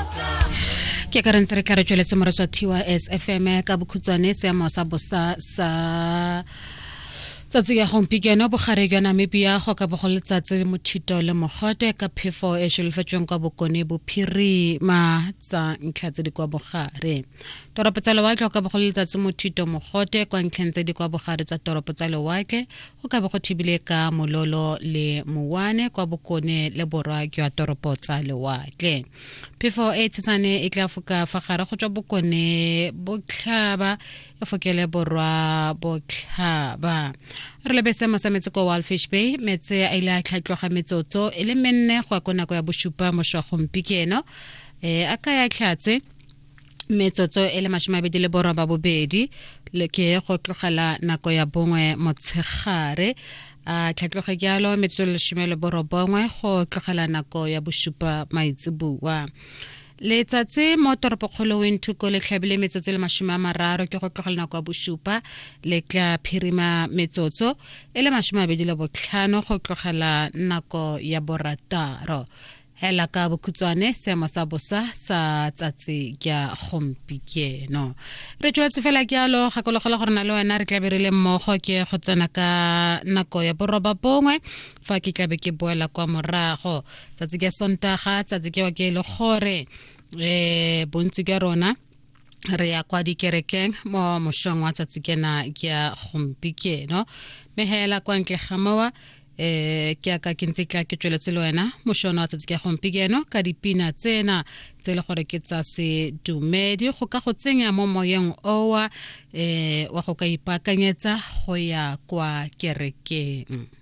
ke ka rentse re tla re tsweletse moretso thiwa SFM ka bokhutswane se mo sa bosa sa tsatsi ya gompikeno bogare jwa Namibia go ka bogoletsa mothito le mogote ka phefo e shelfetsweng kwa bokone bophiri tsa ntlhatse di kwa bogare toropo tsa lewatle go ka bogoletsa mothito mogote kwa ntlhentse di kwa bogare tsa toropo tsa lewatle go ka go thibile ka mololo le mowane kwa bokone le borwa jwa toropo tsa lewatle phefo e tsane e tla foka fa gare go tswa bokone botlhaba e fokele borwa botlhaba re lebese mo sa metseko Walfish Bay metse a ile a tlhatloga metsotso e le menne go ka nako ya boshupa mo shwa gompikeno a ka ya tlhatse metsotso e le 22 le ke go tlogela nako ya bongwe motshegare a tlhatloga jalo metsotso le 19 go tlogela nako ya boshupa maitsebua letsatsi mo toropo kgoloweng thuko le tlhabile metsotso le 30 ke go tlogela nako ya boshupa le tla phirima metsotso e le 25 go tlogela nako ya borataro hela ka bokhutswane seemo sa bosa sa tsatsi ya gompikeno re tswetse fela ke alo gakologela gore na le wena re tla berile mmogo ke go tsena ka nako ya boroba bongwe fa ke tlabe ke boela kwa morago tsatsi ke sontaga tsatsi ke wa ke le gore bontsi ka rona re ya kwa dikerekeng mo moshong wa tsatsi kena ke ya gompikeno mehela kwa ntle gamowa ke aka ke ntse ke tsweletse le wena moshona wa tsatsi ke gompikeno ka dipina tsena tse le gore ke tsa se dumedi go ka go tsenya mo moyeng owa wa go ka ipakanyetsa go ya kwa kerekeng